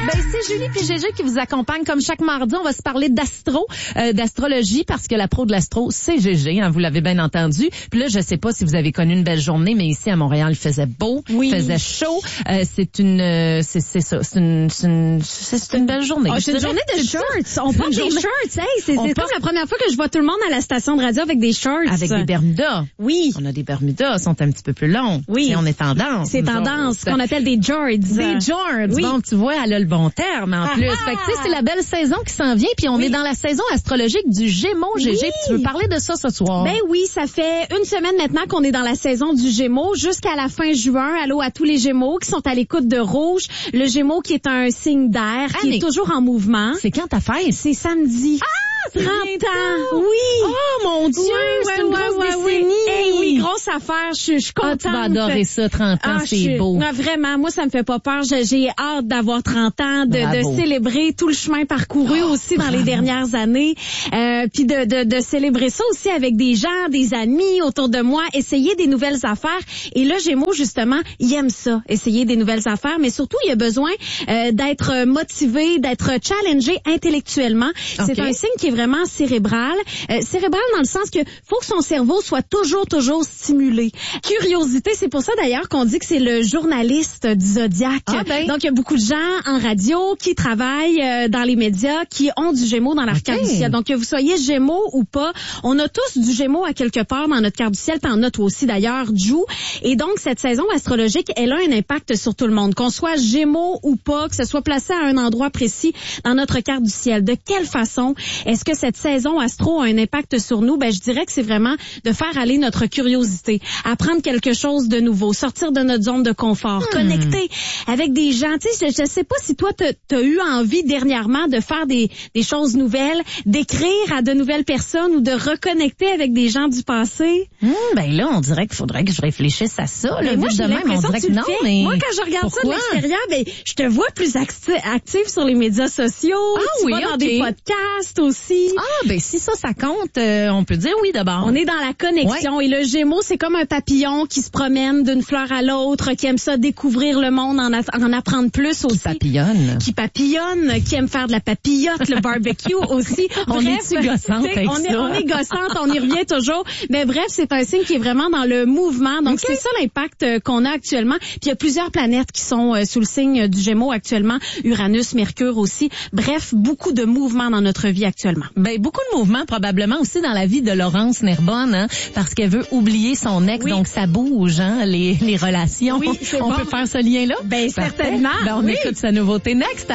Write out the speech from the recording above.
Ben, c'est Julie puis Gégé qui vous accompagne comme chaque mardi. On va se parler d'astrologie, parce que la pro de l'astro, c'est Gégé, hein, vous l'avez bien entendu. Puis là, je sais pas si vous avez connu une belle journée, mais ici à Montréal, il faisait beau, il faisait chaud. C'est une belle journée. Oh, c'est une journée de shorts. On porte des shorts. Hey, c'est comme la première fois que je vois tout le monde à la station de radio avec des shorts. Avec des Bermudas. Oui. On a des Bermudas, sont un petit peu plus longs. Oui. Et on est tendance. C'est tendance, ce qu'on appelle des jorts. Des jorts. Oui. Bon, tu vois, elle a le bon terme en plus. Fait que tu sais, c'est la belle saison qui s'en vient, puis on est dans la saison astrologique du Gémeaux, Gégé. Puis tu veux parler de ça ce soir? Ben oui, ça fait une semaine maintenant qu'on est dans la saison du Gémeaux jusqu'à la fin juin. Allô à tous les Gémeaux qui sont à l'écoute de Rouge. Le Gémeaux qui est un signe d'air, qui est toujours en mouvement. C'est quand ta fête? C'est samedi. 30 ans. Oui. Oh mon Dieu, c'est une grosse décennie. Hey, oui, grosse affaire. Je suis contente. Tu vas adorer ça, 30 ans, c'est beau. Vraiment, moi, ça me fait pas peur. J'ai hâte d'avoir 30 ans, de célébrer tout le chemin parcouru aussi dans les dernières années. Puis de célébrer ça aussi avec des gens, des amis autour de moi, essayer des nouvelles affaires. Et là, Gémeaux, justement, il aime ça, essayer des nouvelles affaires, mais surtout, il a besoin d'être motivé, d'être challengé intellectuellement. C'est un signe qui est vraiment cérébral. Cérébral dans le sens que faut que son cerveau soit toujours stimulé. Curiosité, c'est pour ça d'ailleurs qu'on dit que c'est le journaliste du zodiaque. Donc, il y a beaucoup de gens en radio qui travaillent dans les médias qui ont du Gémeaux dans leur carte du ciel. Donc, que vous soyez Gémeaux ou pas, on a tous du Gémeaux à quelque part dans notre carte du ciel. T'en as toi aussi d'ailleurs, Ju. Et donc, cette saison astrologique, elle a un impact sur tout le monde. Qu'on soit Gémeaux ou pas, que ce soit placé à un endroit précis dans notre carte du ciel. De quelle façon est-ce que cette saison astro a un impact sur nous? Ben, je dirais que c'est vraiment de faire aller notre curiosité, apprendre quelque chose de nouveau, sortir de notre zone de confort, connecter avec des gens. Tu sais, je sais pas si toi, t'as eu envie dernièrement de faire des choses nouvelles, d'écrire à de nouvelles personnes ou de reconnecter avec des gens du passé. Ben là, on dirait qu'il faudrait que je réfléchisse à ça. Là, moi, j'ai l'impression que tu le fais. Mais moi, quand je regarde ça de l'extérieur, ben, je te vois plus active sur les médias sociaux. Tu vas dans des podcasts aussi. Ben si ça compte, on peut dire oui d'abord. On est dans la connexion et le Gémeaux, c'est comme un papillon qui se promène d'une fleur à l'autre, qui aime ça découvrir le monde, en apprendre plus aussi. Qui papillonne, qui aime faire de la papillote, le barbecue aussi. On est-tu gossante avec ça? On est gossante, on y revient toujours. Mais bref, c'est un signe qui est vraiment dans le mouvement. Donc c'est ça l'impact qu'on a actuellement. Puis il y a plusieurs planètes qui sont sous le signe du Gémeaux actuellement. Uranus, Mercure aussi. Bref, beaucoup de mouvements dans notre vie actuellement. Ben beaucoup de mouvements probablement aussi dans la vie de Laurence Nerbonne, hein, parce qu'elle veut oublier son ex, donc ça bouge, hein, les relations. Oui, on peut faire ce lien-là? Ben certainement. Ben, on écoute sa nouveauté Next.